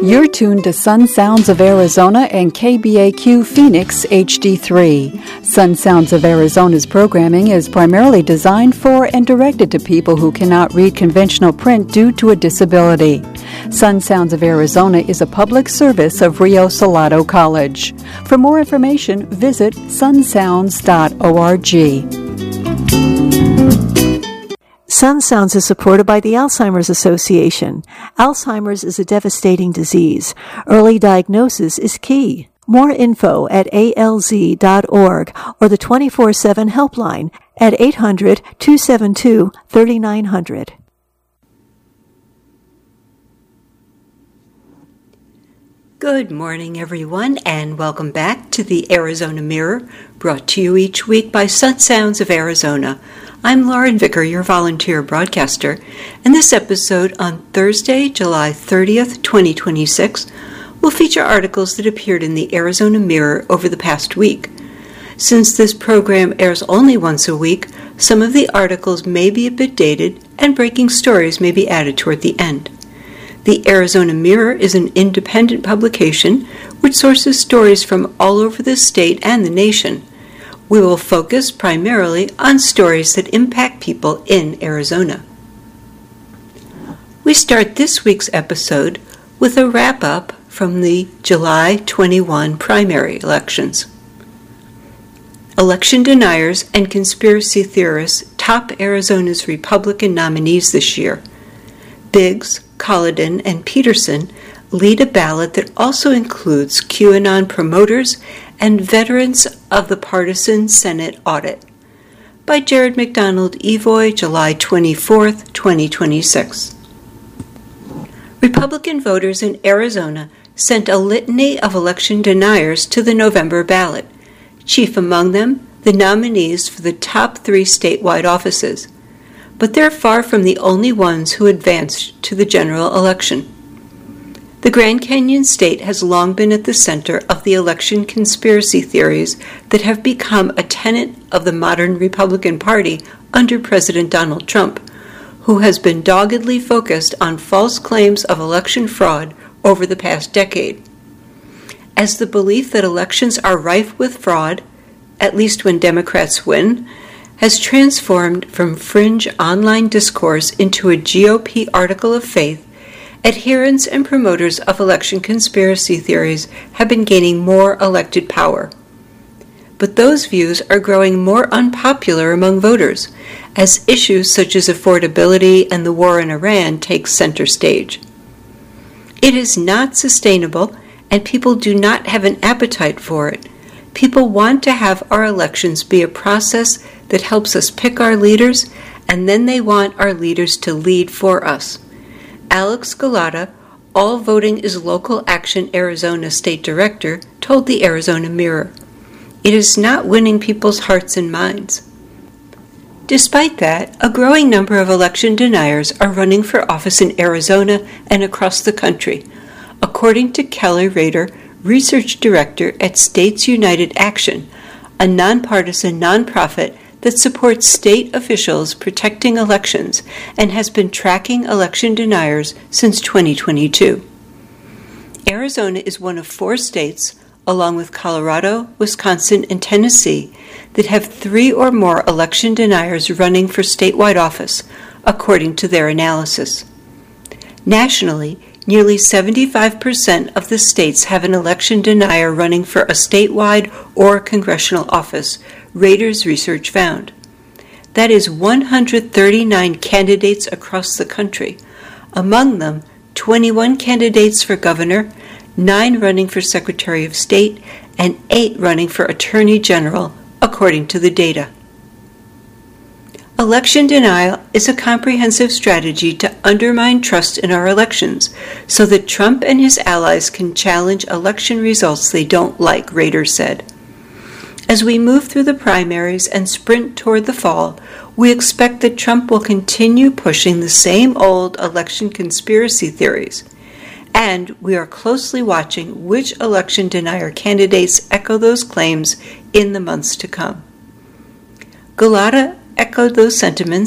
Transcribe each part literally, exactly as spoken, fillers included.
You're tuned to Sun Sounds of Arizona and K B A Q Phoenix H D three. Sun Sounds of Arizona's programming is primarily designed for and directed to people who cannot read conventional print due to a disability. Sun Sounds of Arizona is a public service of Rio Salado College. For more information, visit sun sounds dot org. Sun Sounds is supported by the Alzheimer's Association. Alzheimer's is a devastating disease. Early diagnosis is key. More info at A L Z dot org or the twenty-four seven helpline at eight hundred, two seven two, three nine zero zero. Good morning, everyone, and welcome back to the Arizona Mirror, brought to you each week by Sun Sounds of Arizona. I'm Lauren Vicker, your volunteer broadcaster, and this episode on Thursday, July thirtieth, twenty twenty-six, will feature articles that appeared in the Arizona Mirror over the past week. Since this program airs only once a week, some of the articles may be a bit dated, and breaking stories may be added toward the end. The Arizona Mirror is an independent publication which sources stories from all over the state and the nation. We will focus primarily on stories that impact people in Arizona. We start this week's episode with a wrap-up from the July twenty-first primary elections. Election deniers and conspiracy theorists top Arizona's Republican nominees this year. Biggs, Collin, and Peterson lead a ballot that also includes QAnon promoters and veterans of the partisan Senate audit. By Jared McDonald Evoy, July twenty-fourth, twenty twenty-six. Republican voters in Arizona sent a litany of election deniers to the November ballot, chief among them the nominees for the top three statewide offices. But they're far from the only ones who advanced to the general election. The Grand Canyon State has long been at the center of the election conspiracy theories that have become a tenet of the modern Republican Party under President Donald Trump, who has been doggedly focused on false claims of election fraud over the past decade. As the belief that elections are rife with fraud, at least when Democrats win, has transformed from fringe online discourse into a G O P article of faith, adherents and promoters of election conspiracy theories have been gaining more elected power. But those views are growing more unpopular among voters, as issues such as affordability and the war in Iran take center stage. It is not sustainable, and people do not have an appetite for it. People want to have our elections be a process that helps us pick our leaders, and then they want our leaders to lead for us. Alex Gullotta, All Voting is Local Action Arizona State Director, told the Arizona Mirror, "It is not winning people's hearts and minds." Despite that, a growing number of election deniers are running for office in Arizona and across the country, according to Kelly Rader, Research Director at States United Action, a nonpartisan nonprofit that supports state officials protecting elections and has been tracking election deniers since twenty twenty-two. Arizona is one of four states, along with Colorado, Wisconsin, and Tennessee, that have three or more election deniers running for statewide office, according to their analysis. Nationally, nearly seventy-five percent of the states have an election denier running for a statewide or congressional office, Rader's research found. That is one hundred thirty-nine candidates across the country. Among them, twenty-one candidates for governor, nine running for Secretary of State, and eight running for Attorney General, according to the data. Election denial is a comprehensive strategy to undermine trust in our elections so that Trump and his allies can challenge election results they don't like, Rader said. As we move through the primaries and sprint toward the fall, we expect that Trump will continue pushing the same old election conspiracy theories, and we are closely watching which election denier candidates echo those claims in the months to come. Gullotta echoed those sentiments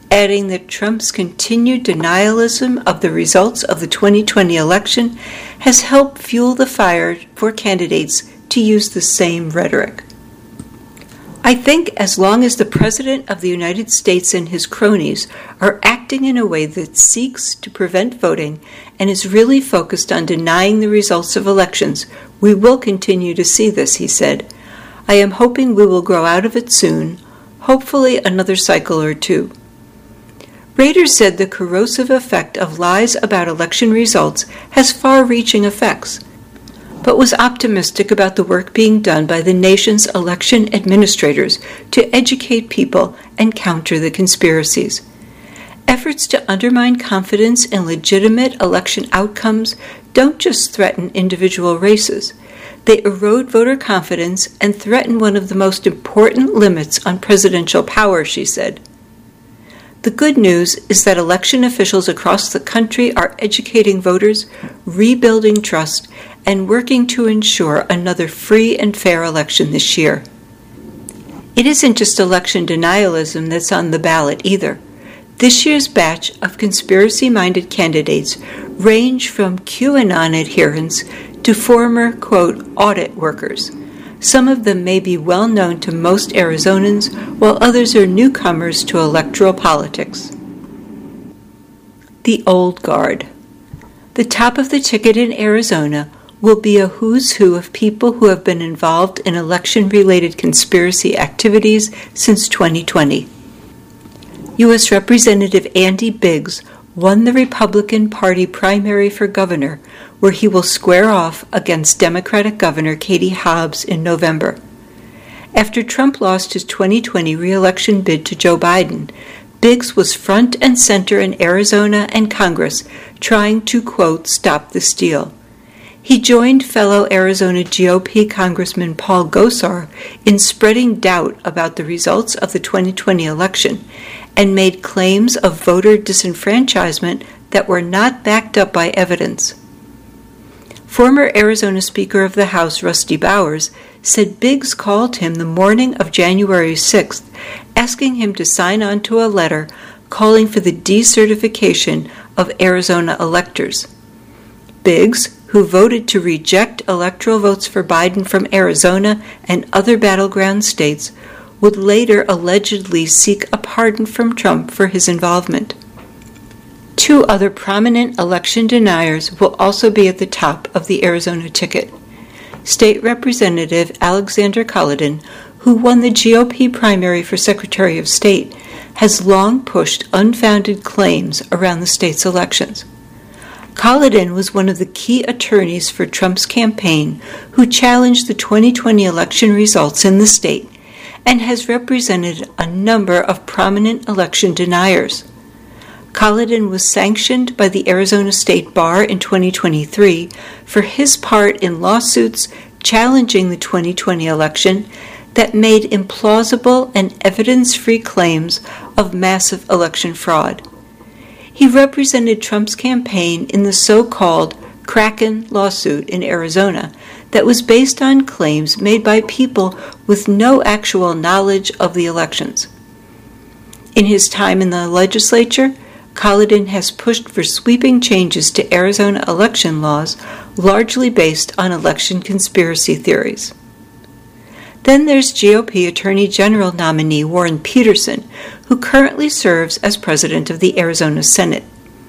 adding that Trump's continued denialism of the results of the twenty twenty election has helped fuel the fire for candidates to use the same rhetoric. I think as long as the President of the United States and his cronies are acting in a way that seeks to prevent voting and is really focused on denying the results of elections, we will continue to see this, he said. I am hoping we will grow out of it soon, hopefully another cycle or two. Rader said the corrosive effect of lies about election results has far-reaching effects, but was optimistic about the work being done by the nation's election administrators to educate people and counter the conspiracies. Efforts to undermine confidence in legitimate election outcomes don't just threaten individual races. They erode voter confidence and threaten one of the most important limits on presidential power, she said. The good news is that election officials across the country are educating voters, rebuilding trust, and working to ensure another free and fair election this year. It isn't just election denialism that's on the ballot either. This year's batch of conspiracy-minded candidates range from QAnon adherents to former, quote, audit workers. Some of them may be well known to most Arizonans, while others are newcomers to electoral politics. The Old Guard. The top of the ticket in Arizona will be a who's who of people who have been involved in election-related conspiracy activities since twenty twenty. U S Representative Andy Biggs won the Republican Party primary for governor, where he will square off against Democratic Governor Katie Hobbs in November. After Trump lost his twenty twenty re-election bid to Joe Biden, Biggs was front and center in Arizona and Congress trying to, quote, stop the steal. He joined fellow Arizona G O P Congressman Paul Gosar in spreading doubt about the results of the twenty twenty election and made claims of voter disenfranchisement that were not backed up by evidence. Former Arizona Speaker of the House Rusty Bowers said Biggs called him the morning of January sixth, asking him to sign on to a letter calling for the decertification of Arizona electors. Biggs, who voted to reject electoral votes for Biden from Arizona and other battleground states, would later allegedly seek a pardon from Trump for his involvement. Two other prominent election deniers will also be at the top of the Arizona ticket. State Representative Alexander Cullodon, who won the G O P primary for Secretary of State, has long pushed unfounded claims around the state's elections. Cullodon was one of the key attorneys for Trump's campaign who challenged the twenty twenty election results in the state and has represented a number of prominent election deniers. Cullodon was sanctioned by the Arizona State Bar in twenty twenty-three for his part in lawsuits challenging the twenty twenty election that made implausible and evidence-free claims of massive election fraud. He represented Trump's campaign in the so-called Kraken lawsuit in Arizona that was based on claims made by people with no actual knowledge of the elections. In his time in the legislature, Cullodon has pushed for sweeping changes to Arizona election laws, largely based on election conspiracy theories. Then there's G O P Attorney General nominee Warren Peterson, who currently serves as president of the Arizona Senate.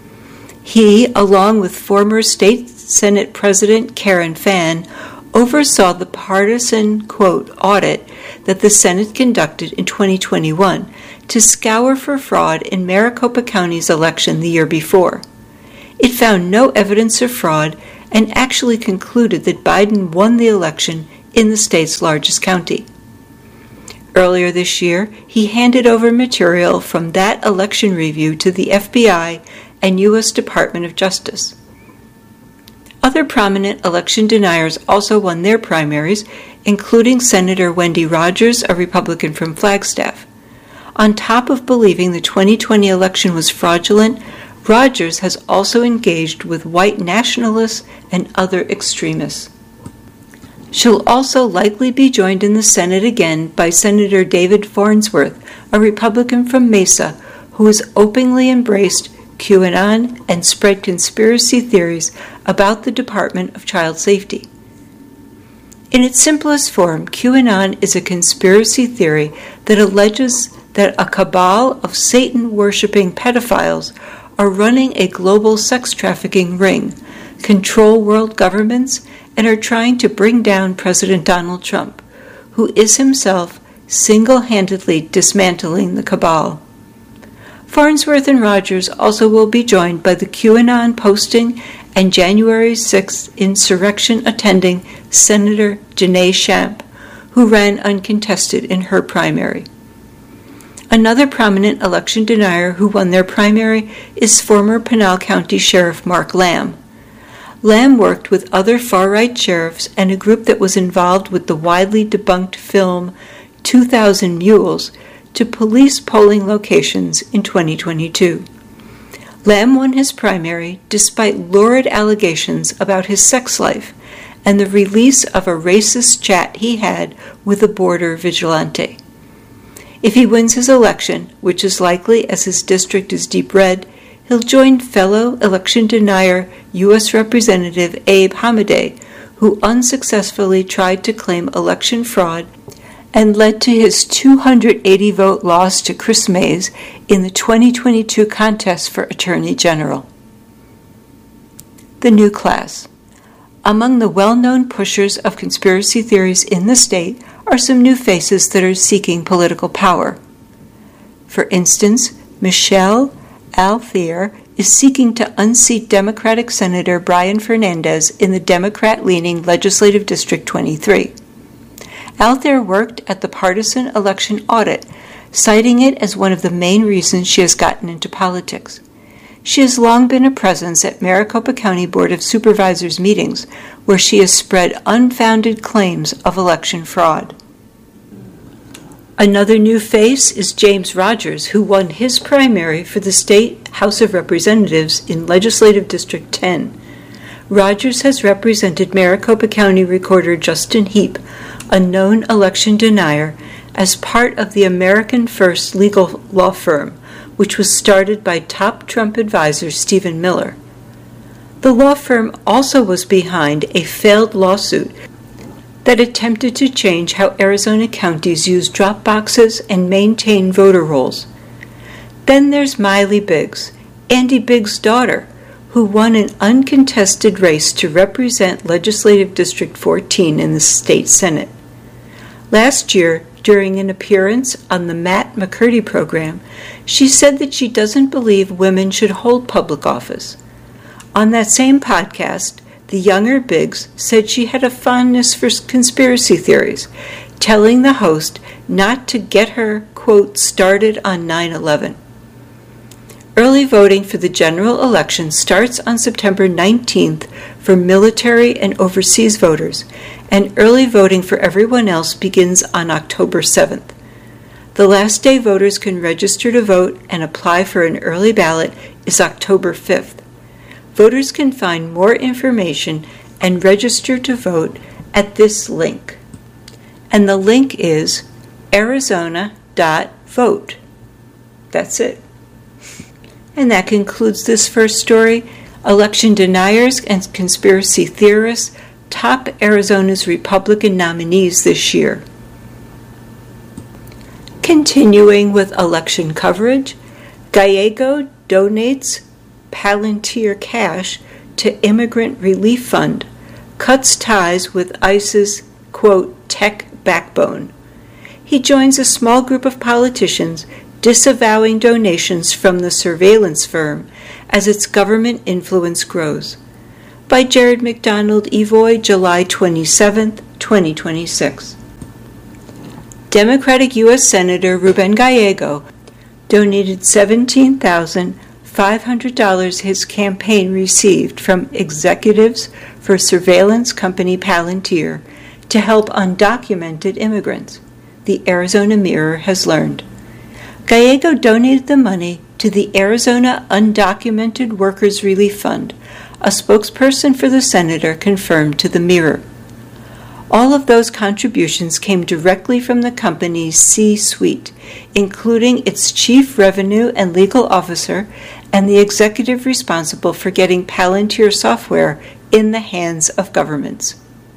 He, along with former State Senate President Karen Fann, oversaw the partisan, quote, audit that the Senate conducted in twenty twenty-one to scour for fraud in Maricopa County's election the year before. It found no evidence of fraud and actually concluded that Biden won the election in the state's largest county. Earlier this year, he handed over material from that election review to the F B I and U S Department of Justice. Other prominent election deniers also won their primaries, including Senator Wendy Rogers, a Republican from Flagstaff. On top of believing the twenty twenty election was fraudulent, Rogers has also engaged with white nationalists and other extremists. She'll also likely be joined in the Senate again by Senator David Farnsworth, a Republican from Mesa, who has openly embraced QAnon and spread conspiracy theories about the Department of Child Safety. In its simplest form, QAnon is a conspiracy theory that alleges that a cabal of Satan-worshipping pedophiles are running a global sex trafficking ring, control world governments, and are trying to bring down President Donald Trump, who is himself single-handedly dismantling the cabal. Farnsworth and Rogers also will be joined by the QAnon posting and January sixth insurrection attending Senator Janae Shamp, who ran uncontested in her primary. Another prominent election denier who won their primary is former Pinal County Sheriff Mark Lamb. Lamb worked with other far-right sheriffs and a group that was involved with the widely debunked film two thousand Mules to police polling locations in twenty twenty-two. Lamb won his primary despite lurid allegations about his sex life and the release of a racist chat he had with a border vigilante. If he wins his election, which is likely as his district is deep red, he'll join fellow election denier U S Representative Abe Hamadeh, who unsuccessfully tried to claim election fraud and led to his two hundred eighty vote loss to Chris Mays in the twenty twenty-two contest for Attorney General. The new class. Among the well-known pushers of conspiracy theories in the state are some new faces that are seeking political power. For instance, Michelle Altheier is seeking to unseat Democratic Senator Brian Fernandez in the Democrat-leaning Legislative District twenty-three. Altheier worked at the partisan election audit, citing it as one of the main reasons she has gotten into politics. She has long been a presence at Maricopa County Board of Supervisors meetings, where she has spread unfounded claims of election fraud. Another new face is James Rogers, who won his primary for the State House of Representatives in Legislative District ten. Rogers has represented Maricopa County Recorder Justin Heap, a known election denier, as part of the American First legal law firm, which was started by top Trump advisor Stephen Miller. The law firm also was behind a failed lawsuit that attempted to change how Arizona counties use drop boxes and maintain voter rolls. Then there's Miley Biggs, Andy Biggs' daughter, who won an uncontested race to represent Legislative District fourteen in the state Senate. Last year, during an appearance on the Matt McCurdy program, she said that she doesn't believe women should hold public office. On that same podcast, the younger Biggs said she had a fondness for conspiracy theories, telling the host not to get her, quote, started on nine eleven. Early voting for the general election starts on September nineteenth for military and overseas voters, and early voting for everyone else begins on October seventh. The last day voters can register to vote and apply for an early ballot is October fifth. Voters can find more information and register to vote at this link. And the link is arizona dot vote. That's it. And that concludes this first story. Election deniers and conspiracy theorists top Arizona's Republican nominees this year. Continuing with election coverage, Gallego donates Palantir cash to Immigrant Relief Fund, cuts ties with ICE's, quote, tech backbone. He joins a small group of politicians disavowing donations from the surveillance firm as its government influence grows. By Jared McDonald Evoy, July twenty-seventh, twenty twenty-six. Democratic U S Senator Ruben Gallego donated seventeen thousand five hundred dollars his campaign received from executives for surveillance company Palantir to help undocumented immigrants, the Arizona Mirror has learned. Gallego donated the money to the Arizona Undocumented Workers Relief Fund, a spokesperson for the senator confirmed to the Mirror. All of those contributions came directly from the company's C-suite, including its chief revenue and legal officer and the executive responsible for getting Palantir software in the hands of governments.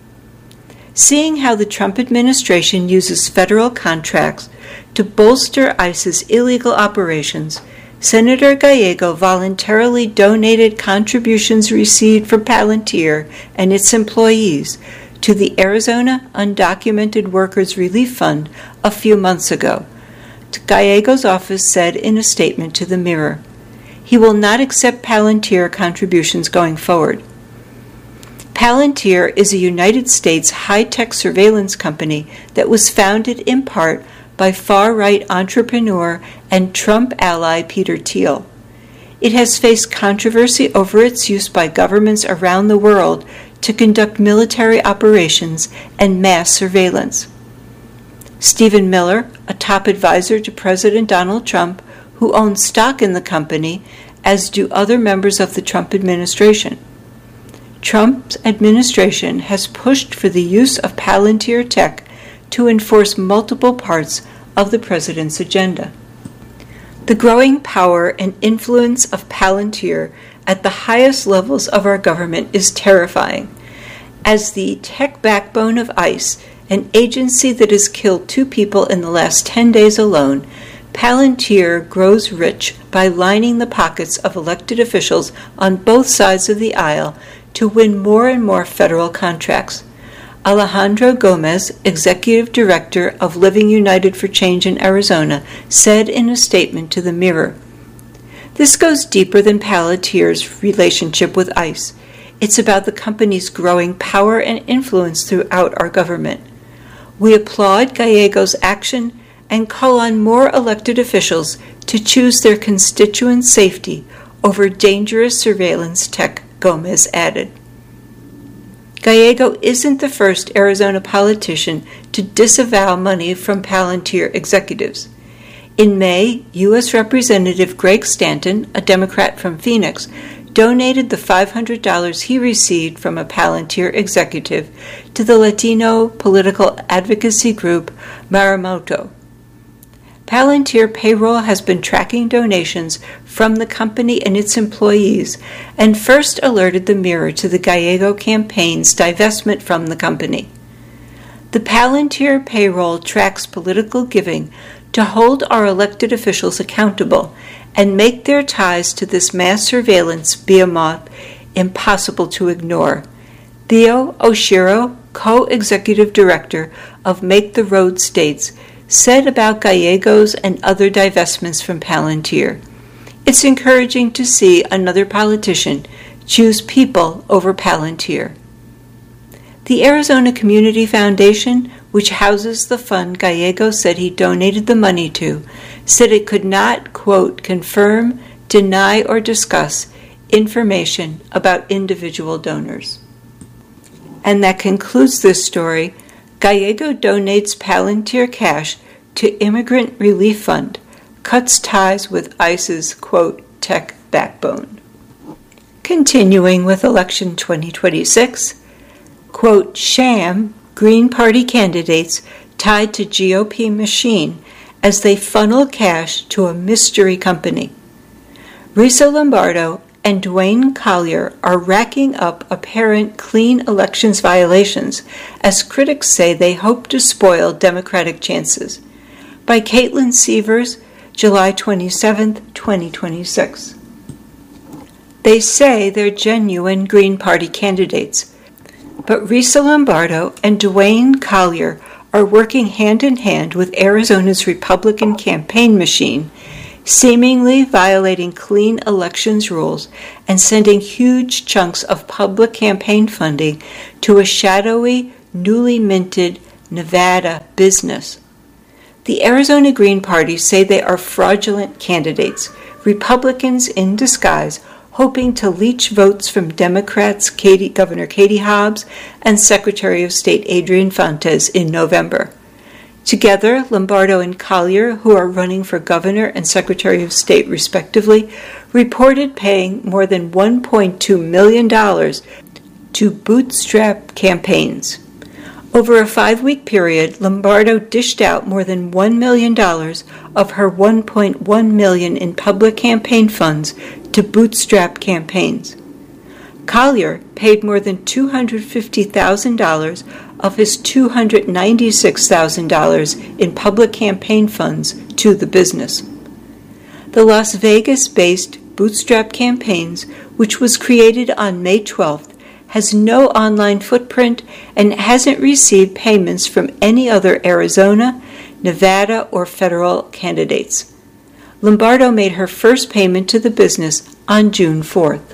Seeing how the Trump administration uses federal contracts to bolster ICE's illegal operations, Senator Gallego voluntarily donated contributions received from Palantir and its employees to the Arizona Undocumented Workers Relief Fund a few months ago. Gallego's office said in a statement to the Mirror, he will not accept Palantir contributions going forward. Palantir is a United States high-tech surveillance company that was founded in part by far-right entrepreneur and Trump ally Peter Thiel. It has faced controversy over its use by governments around the world to conduct military operations and mass surveillance. Stephen Miller, a top advisor to President Donald Trump, who owns stock in the company, as do other members of the Trump administration. Trump's administration has pushed for the use of Palantir tech to enforce multiple parts of the president's agenda. The growing power and influence of Palantir at the highest levels of our government is terrifying. As the tech backbone of ICE, an agency that has killed two people in the last ten days alone, Palantir grows rich by lining the pockets of elected officials on both sides of the aisle to win more and more federal contracts. Alejandro Gomez, executive director of Living United for Change in Arizona, said in a statement to the Mirror, "This goes deeper than Palantir's relationship with ICE. It's about the company's growing power and influence throughout our government. We applaud Gallego's action and call on more elected officials to choose their constituents' safety over dangerous surveillance tech," Gomez added. Gallego isn't the first Arizona politician to disavow money from Palantir executives. In May, U S Representative Greg Stanton, a Democrat from Phoenix, donated the five hundred dollars he received from a Palantir executive to the Latino political advocacy group Maremoto. Palantir Payroll has been tracking donations from the company and its employees and first alerted the Mirror to the Gallego campaign's divestment from the company. The Palantir Payroll tracks political giving to hold our elected officials accountable and make their ties to this mass surveillance behemoth impossible to ignore. Theo Oshiro, co-executive director of Make the Road States, said about Gallego's and other divestments from Palantir, "It's encouraging to see another politician choose people over Palantir." The Arizona Community Foundation, which houses the fund Gallego said he donated the money to, said it could not, quote, confirm, deny, or discuss information about individual donors. And that concludes this story. Gallego donates Palantir cash to Immigrant Relief Fund, cuts ties with ICE's, quote, tech backbone. Continuing with election twenty twenty-six, quote, sham Green Party candidates tied to G O P machine as they funnel cash to a mystery company. Risa Lombardo and Dwayne Collier are racking up apparent clean elections violations as critics say they hope to spoil Democratic chances. By Caitlin Severs, July twenty-seventh, twenty twenty-six. They say they're genuine Green Party candidates, but Risa Lombardo and Dwayne Collier are working hand-in-hand with Arizona's Republican campaign machine, seemingly violating clean elections rules and sending huge chunks of public campaign funding to a shadowy, newly minted Nevada business. The Arizona Green Party say they are fraudulent candidates, Republicans in disguise, hoping to leech votes from Democrats Katie, Governor Katie Hobbs and Secretary of State Adrian Fontes in November. Together, Lombardo and Collier, who are running for governor and Secretary of State respectively, reported paying more than one point two million dollars to bootstrap campaigns. Over a five-week period, Lombardo dished out more than one million dollars of her one point one million dollars in public campaign funds to bootstrap campaigns. Collier paid more than two hundred fifty thousand dollars of his two hundred ninety-six thousand dollars in public campaign funds to the business. The Las Vegas-based Bootstrap Campaigns, which was created on May twelfth, has no online footprint and hasn't received payments from any other Arizona, Nevada, or federal candidates. Lombardo made her first payment to the business on June fourth.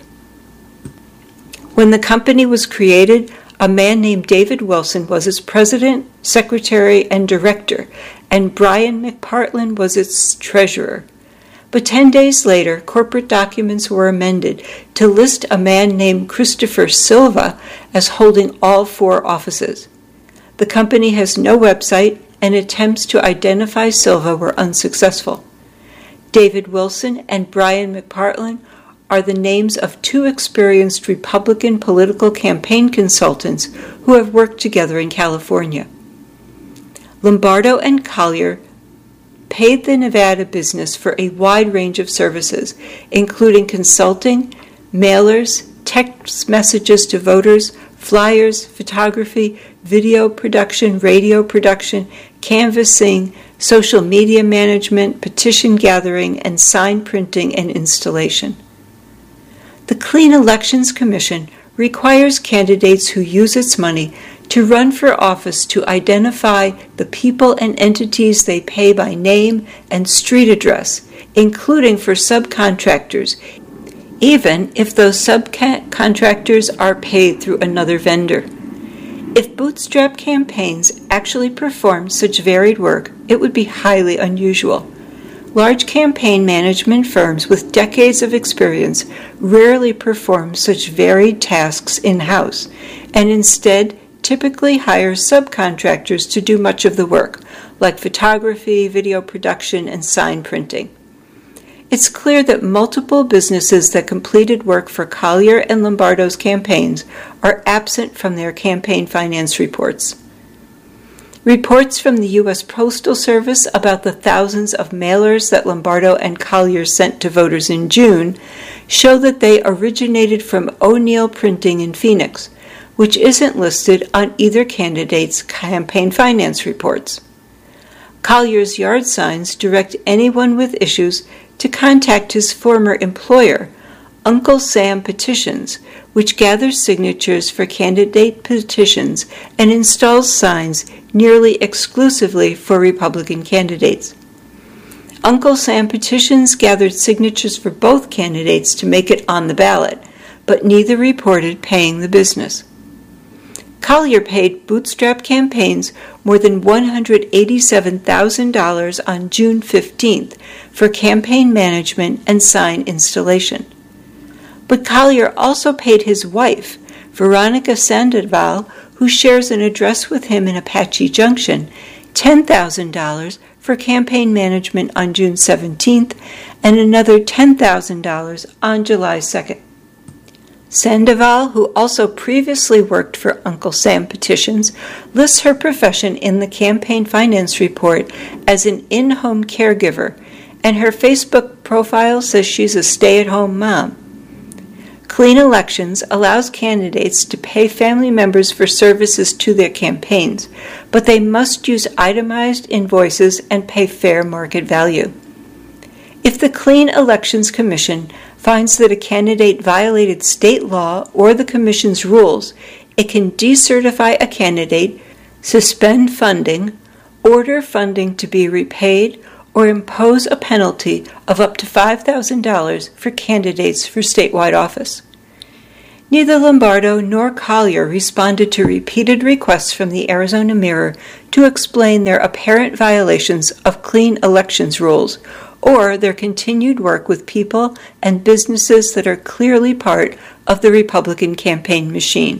When the company was created, a man named David Wilson was its president, secretary, and director, and Brian McPartland was its treasurer. But ten days later, corporate documents were amended to list a man named Christopher Silva as holding all four offices. The company has no website, and attempts to identify Silva were unsuccessful. David Wilson and Brian McPartland are the names of two experienced Republican political campaign consultants who have worked together in California. Lombardo and Collier paid the Nevada business for a wide range of services, including consulting, mailers, text messages to voters, flyers, photography, video production, radio production, canvassing, social media management, petition gathering, and sign printing and installation. The Clean Elections Commission requires candidates who use its money to run for office to identify the people and entities they pay by name and street address, including for subcontractors, even if those subcontractors are paid through another vendor. If Bootstrap Campaigns actually performed such varied work, it would be highly unusual. Large campaign management firms with decades of experience rarely perform such varied tasks in-house, and instead typically hire subcontractors to do much of the work, like photography, video production, and sign printing. It's clear that multiple businesses that completed work for Collier and Lombardo's campaigns are absent from their campaign finance reports. Reports from the U S Postal Service about the thousands of mailers that Lombardo and Collier sent to voters in June show that they originated from O'Neill Printing in Phoenix, which isn't listed on either candidate's campaign finance reports. Collier's yard signs direct anyone with issues to contact his former employer, Uncle Sam Petitions, which gathers signatures for candidate petitions and installs signs nearly exclusively for Republican candidates. Uncle Sam Petitions gathered signatures for both candidates to make it on the ballot, but neither reported paying the business. Collier paid Bootstrap Campaigns more than one hundred eighty-seven thousand dollars on June fifteenth for campaign management and sign installation. But Collier also paid his wife, Veronica Sandoval, who shares an address with him in Apache Junction, ten thousand dollars for campaign management on June seventeenth and another ten thousand dollars on July second. Sandoval, who also previously worked for Uncle Sam Petitions, lists her profession in the campaign finance report as an in-home caregiver, and her Facebook profile says she's a stay-at-home mom. Clean Elections allows candidates to pay family members for services to their campaigns, but they must use itemized invoices and pay fair market value. If the Clean Elections Commission finds that a candidate violated state law or the Commission's rules, it can decertify a candidate, suspend funding, order funding to be repaid, or impose a penalty of up to five thousand dollars for candidates for statewide office. Neither Lombardo nor Collier responded to repeated requests from the Arizona Mirror to explain their apparent violations of Clean Elections rules or their continued work with people and businesses that are clearly part of the Republican campaign machine.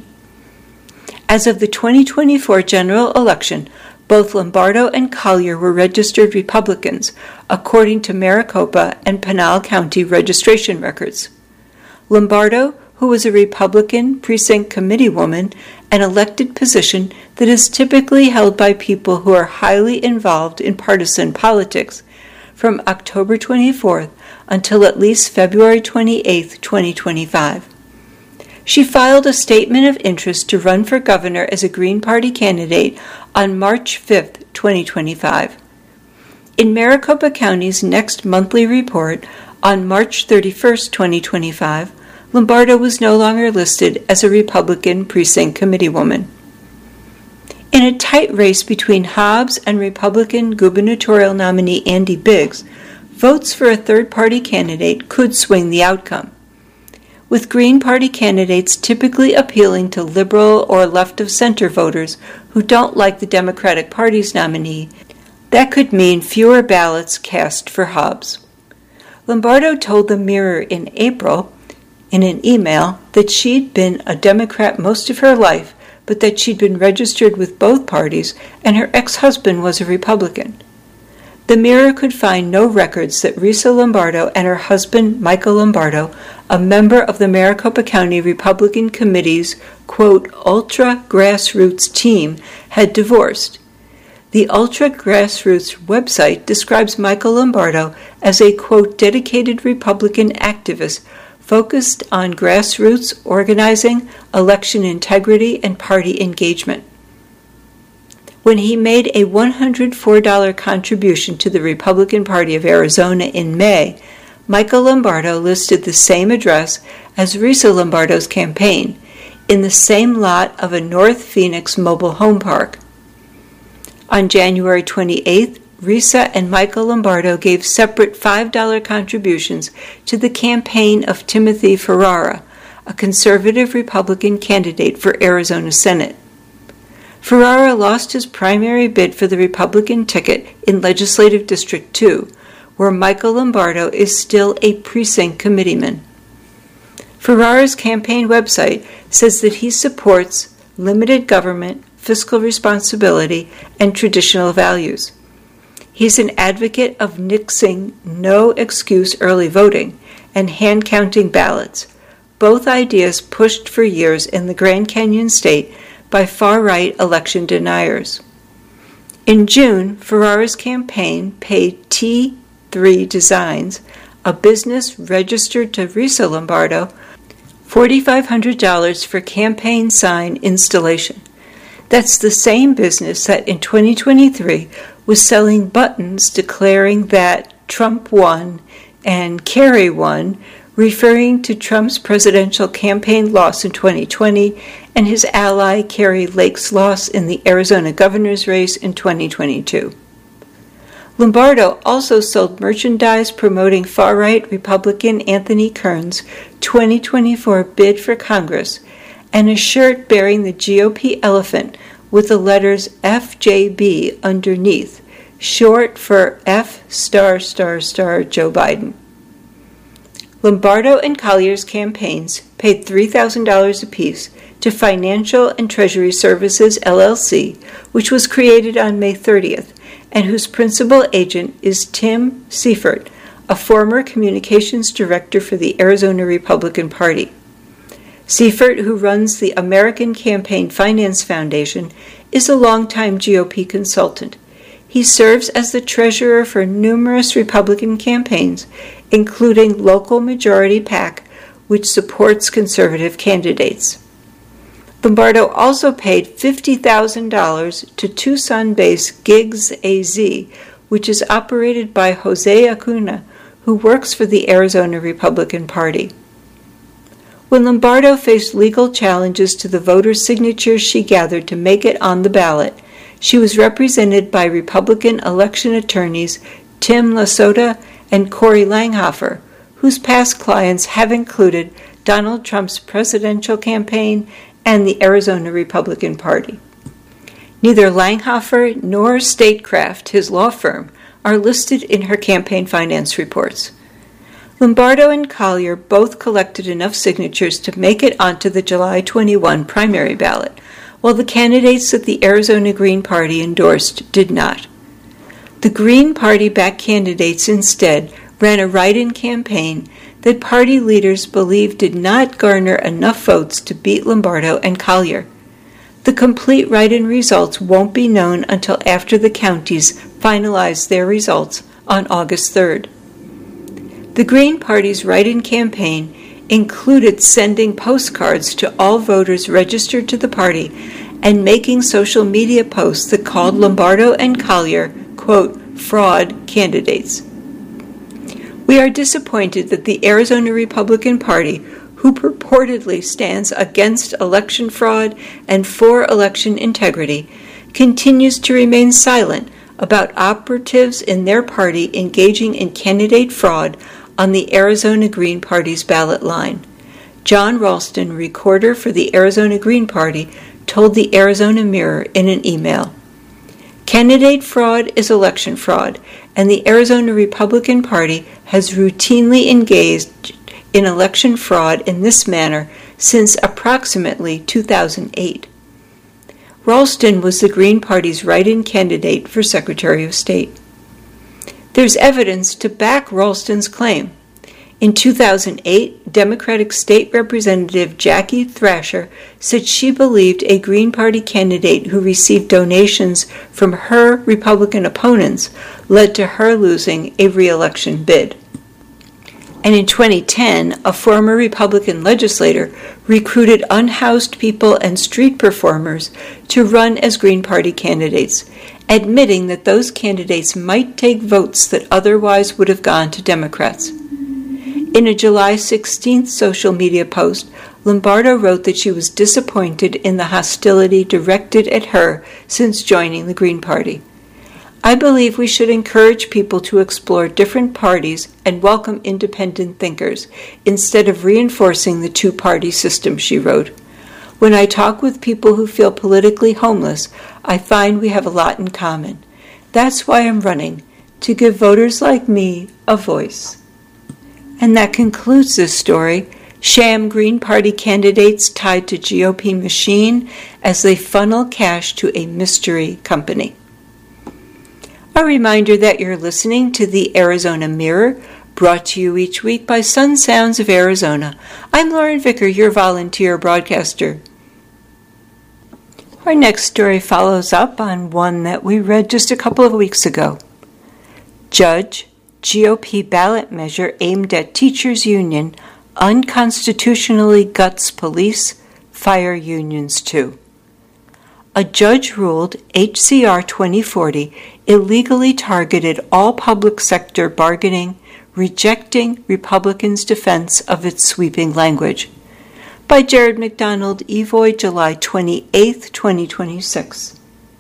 As of the twenty twenty-four general election, both Lombardo and Collier were registered Republicans, according to Maricopa and Pinal County registration records. Lombardo, who was a Republican precinct committee woman, an elected position that is typically held by people who are highly involved in partisan politics, from October twenty-fourth until at least February twenty-eighth, twenty twenty-five. She filed a statement of interest to run for governor as a Green Party candidate on March fifth, twenty twenty-five. In Maricopa County's next monthly report on March thirty-first, twenty twenty-five, Lombardo was no longer listed as a Republican precinct committee woman. In a tight race between Hobbs and Republican gubernatorial nominee Andy Biggs, votes for a third-party candidate could swing the outcome. With Green Party candidates typically appealing to liberal or left-of-center voters who don't like the Democratic Party's nominee, that could mean fewer ballots cast for Hobbs. Lombardo told the Mirror in April, in an email, that she'd been a Democrat most of her life, but that she'd been registered with both parties and her ex-husband was a Republican. The Mirror could find no records that Risa Lombardo and her husband, Michael Lombardo, a member of the Maricopa County Republican Committee's, quote, ultra grassroots team, had divorced. The Ultra Grassroots website describes Michael Lombardo as a, quote, dedicated Republican activist focused on grassroots organizing, election integrity, and party engagement. When he made a one hundred four dollars contribution to the Republican Party of Arizona in May, Michael Lombardo listed the same address as Risa Lombardo's campaign, in the same lot of a North Phoenix mobile home park. On January twenty-eighth, Risa and Michael Lombardo gave separate five dollars contributions to the campaign of Timothy Ferrara, a conservative Republican candidate for Arizona Senate. Ferrara lost his primary bid for the Republican ticket in Legislative District two, where Michael Lombardo is still a precinct committeeman. Ferrara's campaign website says that he supports limited government, fiscal responsibility, and traditional values. He's an advocate of nixing no-excuse early voting and hand-counting ballots, both ideas pushed for years in the Grand Canyon state by far-right election deniers. In June, Ferrara's campaign paid T three Designs, a business registered to Risa Lombardo, four thousand five hundred dollars for campaign sign installation. That's the same business that in twenty twenty-three was selling buttons declaring that Trump won and Kerry won, referring to Trump's presidential campaign loss in twenty twenty and his ally Kari Lake's loss in the Arizona governor's race in twenty twenty-two. Lombardo also sold merchandise promoting far-right Republican Anthony Kern's twenty twenty-four bid for Congress and a shirt bearing the G O P elephant with the letters F J B underneath, short for F star star star Joe Biden. Lombardo and Collier's campaigns paid three thousand dollars apiece to Financial and Treasury Services, L L C, which was created on May thirtieth, and whose principal agent is Tim Seifert, a former communications director for the Arizona Republican Party. Seifert, who runs the American Campaign Finance Foundation, is a longtime G O P consultant. He serves as the treasurer for numerous Republican campaigns, including Local Majority PAC, which supports conservative candidates. Lombardo also paid fifty thousand dollars to Tucson-based Gigs A Z, which is operated by Jose Acuna, who works for the Arizona Republican Party. When Lombardo faced legal challenges to the voter signatures she gathered to make it on the ballot, she was represented by Republican election attorneys Tim Lasota and Corey Langhofer, whose past clients have included Donald Trump's presidential campaign and the Arizona Republican Party. Neither Langhofer nor Statecraft, his law firm, are listed in her campaign finance reports. Lombardo and Collier both collected enough signatures to make it onto the July twenty-first primary ballot, while the candidates that the Arizona Green Party endorsed did not. The Green Party-backed candidates instead ran a write-in campaign that party leaders believe did not garner enough votes to beat Lombardo and Collier. The complete write-in results won't be known until after the counties finalize their results on August third. The Green Party's write-in campaign included sending postcards to all voters registered to the party and making social media posts that called Lombardo and Collier, quote, fraud candidates. We are disappointed that the Arizona Republican Party, who purportedly stands against election fraud and for election integrity, continues to remain silent about operatives in their party engaging in candidate fraud on the Arizona Green Party's ballot line. John Ralston, recorder for the Arizona Green Party, told the Arizona Mirror in an email, "Candidate fraud is election fraud, and the Arizona Republican Party has routinely engaged in election fraud in this manner since approximately two thousand eight. Ralston was the Green Party's write-in candidate for Secretary of State. There's evidence to back Ralston's claim. In two thousand eight, Democratic State Representative Jackie Thrasher said she believed a Green Party candidate who received donations from her Republican opponents led to her losing a re-election bid. And in twenty ten, a former Republican legislator recruited unhoused people and street performers to run as Green Party candidates, admitting that those candidates might take votes that otherwise would have gone to Democrats. In a July sixteenth social media post, Lombardo wrote that she was disappointed in the hostility directed at her since joining the Green Party. I believe we should encourage people to explore different parties and welcome independent thinkers, instead of reinforcing the two-party system, she wrote. When I talk with people who feel politically homeless, I find we have a lot in common. That's why I'm running, to give voters like me a voice." And that concludes this story. Sham Green Party candidates tied to G O P machine as they funnel cash to a mystery company. A reminder that you're listening to the Arizona Mirror, brought to you each week by Sun Sounds of Arizona. I'm Lauren Vicker, your volunteer broadcaster. Our next story follows up on one that we read just a couple of weeks ago. Judge, G O P ballot measure aimed at teachers' union unconstitutionally guts police, fire unions too. A judge ruled H C R twenty forty illegally targeted all public sector bargaining, rejecting Republicans' defense of its sweeping language. By Jared McDonald, Evoy, July twenty-eighth, twenty twenty-six.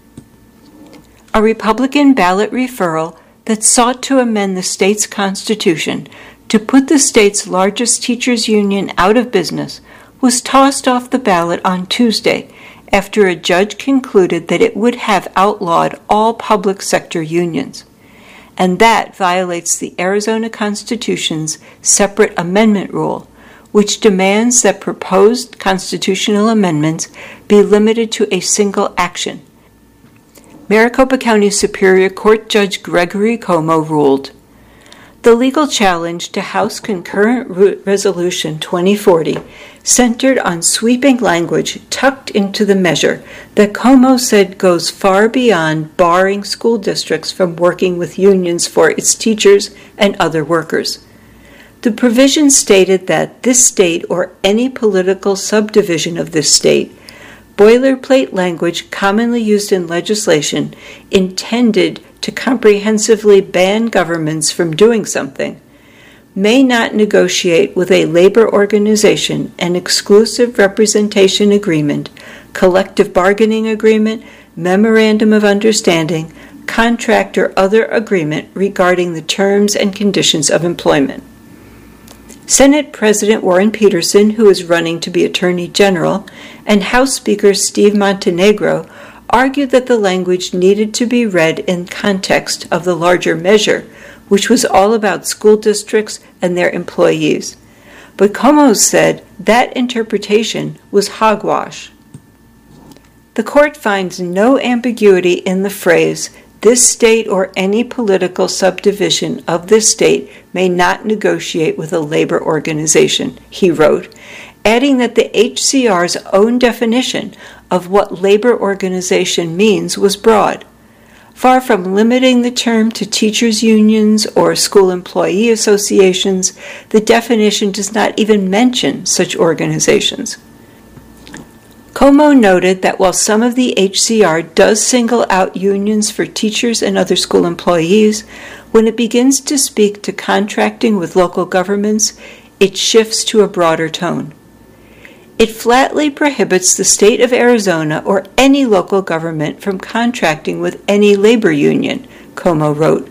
A Republican ballot referral that sought to amend the state's constitution to put the state's largest teachers' union out of business was tossed off the ballot on Tuesday after a judge concluded that it would have outlawed all public sector unions. And that violates the Arizona Constitution's separate amendment rule, which demands that proposed constitutional amendments be limited to a single action. Maricopa County Superior Court Judge Gregory Como ruled, "The legal challenge to House Concurrent Resolution twenty forty centered on sweeping language tucked into the measure that Como said goes far beyond barring school districts from working with unions for its teachers and other workers. The provision stated that this state or any political subdivision of this state, boilerplate language commonly used in legislation intended to comprehensively ban governments from doing something, may not negotiate with a labor organization an exclusive representation agreement, collective bargaining agreement, memorandum of understanding, contract, or other agreement regarding the terms and conditions of employment." Senate President Warren Peterson, who is running to be Attorney General, and House Speaker Steve Montenegro argued that the language needed to be read in context of the larger measure, which was all about school districts and their employees. But Como said that interpretation was hogwash. The court finds no ambiguity in the phrase, This state or any political subdivision of this state may not negotiate with a labor organization, he wrote, adding that the H C R's own definition of what labor organization means was broad. Far from limiting the term to teachers' unions or school employee associations, the definition does not even mention such organizations. Como noted that while some of the H C R does single out unions for teachers and other school employees, when it begins to speak to contracting with local governments, it shifts to a broader tone. It flatly prohibits the state of Arizona or any local government from contracting with any labor union, Como wrote.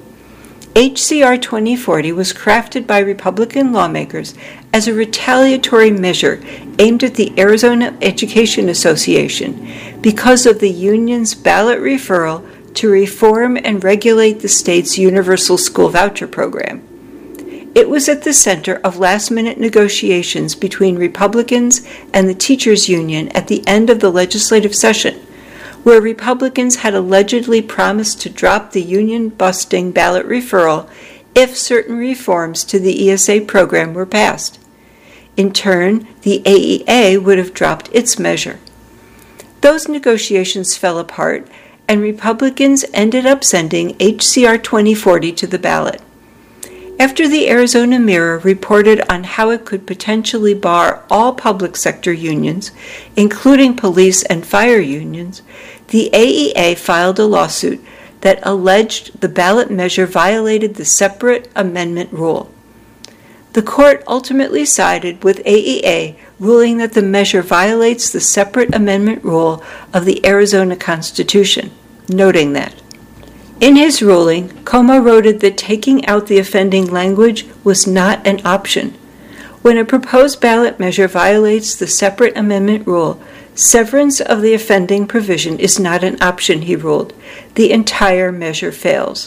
H C R twenty forty was crafted by Republican lawmakers as a retaliatory measure aimed at the Arizona Education Association because of the union's ballot referral to reform and regulate the state's universal school voucher program. It was at the center of last-minute negotiations between Republicans and the teachers' union at the end of the legislative session, where Republicans had allegedly promised to drop the union-busting ballot referral if certain reforms to the E S A program were passed. In turn, the A E A would have dropped its measure. Those negotiations fell apart, and Republicans ended up sending H C R twenty forty to the ballot. After the Arizona Mirror reported on how it could potentially bar all public sector unions, including police and fire unions, the A E A filed a lawsuit that alleged the ballot measure violated the separate amendment rule. The court ultimately sided with A E A, ruling that the measure violates the separate amendment rule of the Arizona Constitution, noting that. In his ruling, Como wrote that taking out the offending language was not an option. When a proposed ballot measure violates the separate amendment rule, severance of the offending provision is not an option, he ruled. The entire measure fails.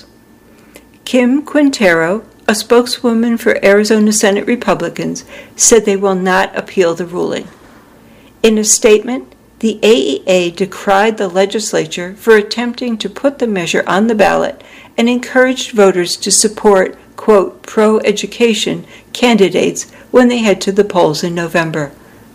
Kim Quintero, a spokeswoman for Arizona Senate Republicans, said they will not appeal the ruling. In a statement, the A E A decried the legislature for attempting to put the measure on the ballot and encouraged voters to support, quote, pro-education candidates when they head to the polls in November.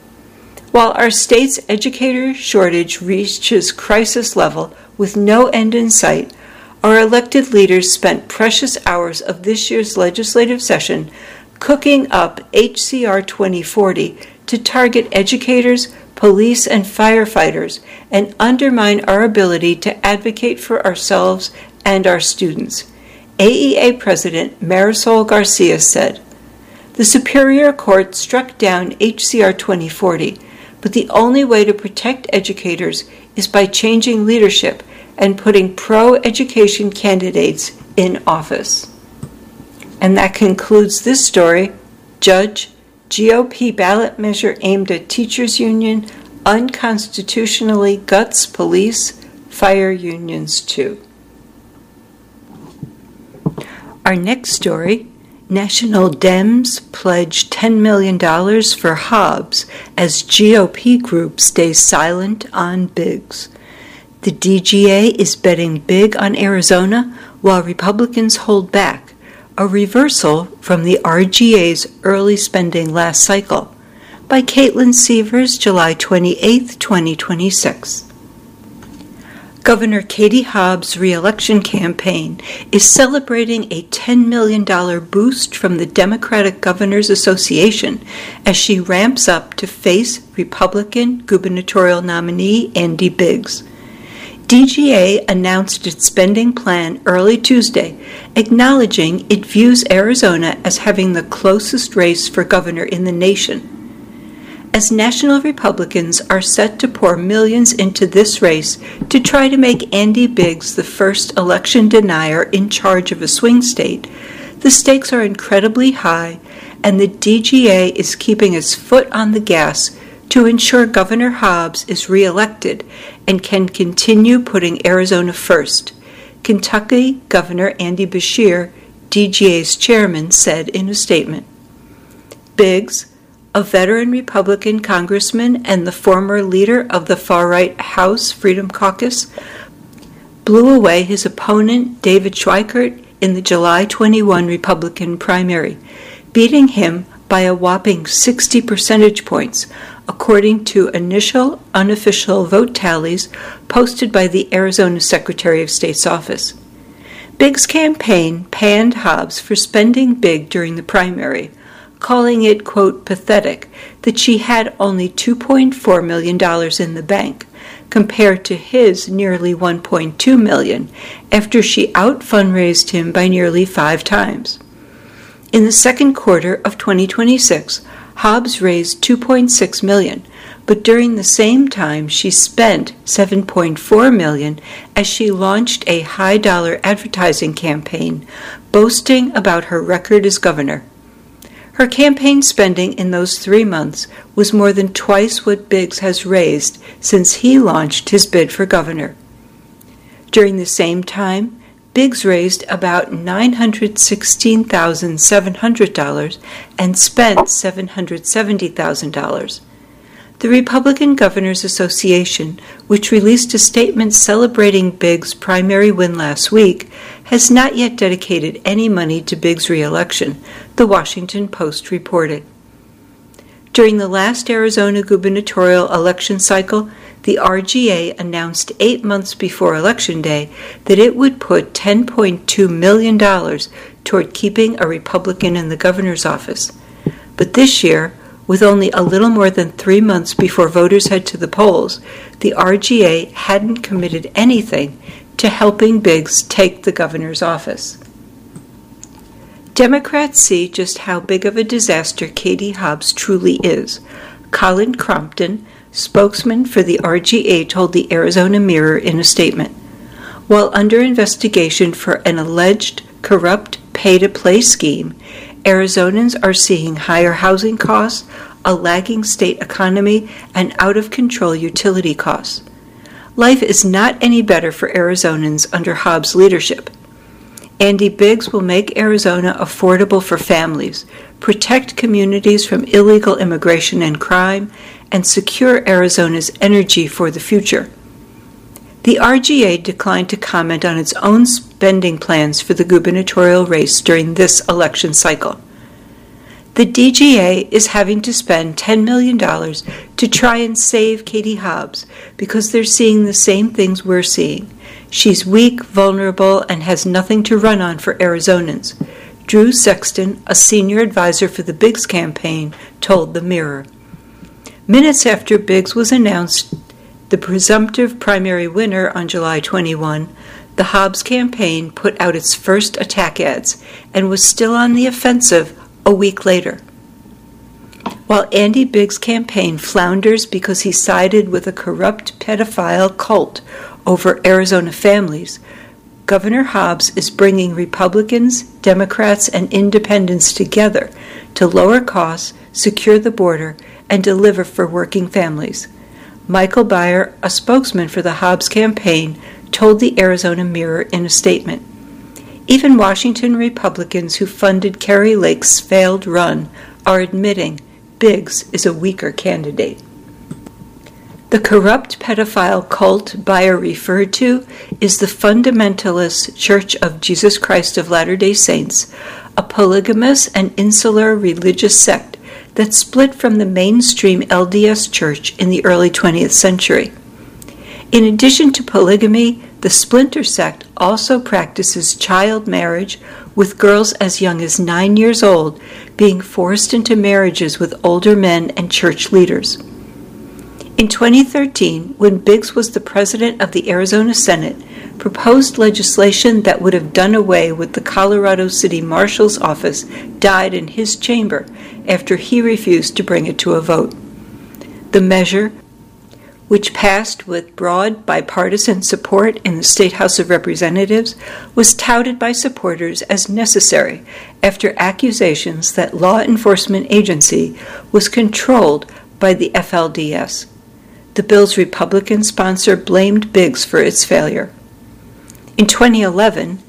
While our state's educator shortage reaches crisis level with no end in sight, our elected leaders spent precious hours of this year's legislative session cooking up H C R twenty forty to target educators, police, and firefighters, and undermine our ability to advocate for ourselves and our students. A E A President Marisol Garcia said, "The Superior Court struck down H C R twenty forty, but the only way to protect educators is by changing leadership and putting pro-education candidates in office." And that concludes this story. Judge, G O P ballot measure aimed at teachers' union unconstitutionally guts police, fire unions too. Our next story, National Dems pledge ten million dollars for Hobbs as G O P group stays silent on Biggs. The D G A is betting big on Arizona while Republicans hold back, a reversal from the R G A's early spending last cycle. By Caitlin Severs, July twenty-eighth, twenty twenty-six. Governor Katie Hobbs' re-election campaign is celebrating a ten million dollars boost from the Democratic Governors Association as she ramps up to face Republican gubernatorial nominee Andy Biggs. D G A announced its spending plan early Tuesday, acknowledging it views Arizona as having the closest race for governor in the nation. As national Republicans are set to pour millions into this race to try to make Andy Biggs the first election denier in charge of a swing state, the stakes are incredibly high, and the D G A is keeping its foot on the gas to ensure Governor Hobbs is reelected and can continue putting Arizona first, Kentucky Governor Andy Beshear, D G A's chairman, said in a statement. Biggs, a veteran Republican congressman and the former leader of the far-right House Freedom Caucus, blew away his opponent David Schweikert in the July twenty-first Republican primary, beating him by a whopping sixty percentage points, according to initial unofficial vote tallies posted by the Arizona Secretary of State's office. Biggs' campaign panned Hobbs for spending big during the primary, calling it, quote, pathetic that she had only two point four million dollars in the bank, compared to his nearly one point two million dollars after she out-fundraised him by nearly five times. In the second quarter of twenty twenty-six, Hobbs raised two point six million dollars, but during the same time she spent seven point four million dollars as she launched a high-dollar advertising campaign boasting about her record as governor. Her campaign spending in those three months was more than twice what Biggs has raised since he launched his bid for governor. During the same time, Biggs raised about nine hundred sixteen thousand seven hundred dollars and spent seven hundred seventy thousand dollars. The Republican Governors Association, which released a statement celebrating Biggs' primary win last week, has not yet dedicated any money to Biggs' re-election, the Washington Post reported. During the last Arizona gubernatorial election cycle, the R G A announced eight months before Election Day that it would put ten point two million dollars toward keeping a Republican in the governor's office. But this year, with only a little more than three months before voters head to the polls, the R G A hadn't committed anything to helping Biggs take the governor's office. Democrats see just how big of a disaster Katie Hobbs truly is. Colin Crompton, spokesman for the R G A, told the Arizona Mirror in a statement, "While under investigation for an alleged corrupt pay-to-play scheme, Arizonans are seeing higher housing costs, a lagging state economy, and out-of-control utility costs. Life is not any better for Arizonans under Hobbs' leadership. Andy Biggs will make Arizona affordable for families, protect communities from illegal immigration and crime, and secure Arizona's energy for the future." The R G A declined to comment on its own spending plans for the gubernatorial race during this election cycle. The D G A is having to spend ten million dollars to try and save Katie Hobbs because they're seeing the same things we're seeing. She's weak, vulnerable, and has nothing to run on for Arizonans. Drew Sexton, a senior advisor for the Biggs campaign, told the Mirror. Minutes after Biggs was announced the presumptive primary winner on July twenty-first, the Hobbs campaign put out its first attack ads and was still on the offensive a week later. While Andy Biggs' campaign flounders because he sided with a corrupt pedophile cult over Arizona families, Governor Hobbs is bringing Republicans, Democrats, and independents together to lower costs, secure the border, and deliver for working families. Michael Beyer, a spokesman for the Hobbs campaign, told the Arizona Mirror in a statement, "Even Washington Republicans who funded Kari Lake's failed run are admitting Biggs is a weaker candidate." The corrupt pedophile cult Beyer referred to is the Fundamentalist Church of Jesus Christ of Latter-day Saints, a polygamous and insular religious sect that split from the mainstream L D S Church in the early twentieth century. In addition to polygamy, the splinter sect also practices child marriage, with girls as young as nine years old being forced into marriages with older men and church leaders. In twenty thirteen, when Biggs was the president of the Arizona Senate, proposed legislation that would have done away with the Colorado City Marshal's office died in his chamber after he refused to bring it to a vote. The measure, which passed with broad bipartisan support in the State House of Representatives, was touted by supporters as necessary after accusations that law enforcement agency was controlled by the F L D S. The bill's Republican sponsor blamed Biggs for its failure. In twenty eleven,